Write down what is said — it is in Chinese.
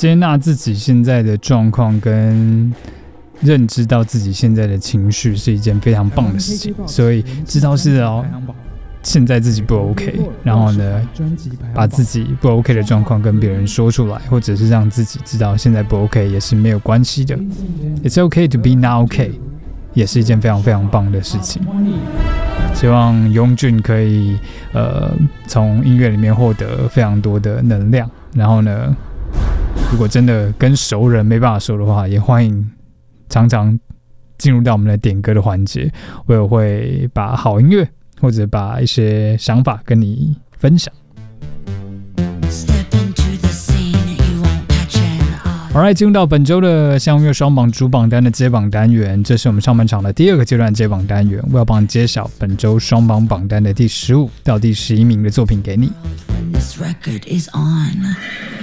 接纳自己现在的状况跟认知到自己现在的情绪是一件非常棒的事情，所以知道是现在自己不 OK， 然后呢，把自己不 OK 的状况跟别人说出来，或者是让自己知道现在不 OK 也是没有关系的。It's okay to be not okay， 也是一件非常非常棒的事情。希望雍俊可以从音乐里面获得非常多的能量，然后呢，如果真的跟熟人没办法说的话，也欢迎常常进入到我们的点歌的环节，我也会把好音乐或者把一些想法跟你分享。Alright， 进入到本周的相约双榜主榜单的接榜单元，这是我们上半场的第2个阶段接榜单元，我要帮你揭晓本周双榜榜单的第15到第11名的作品给你。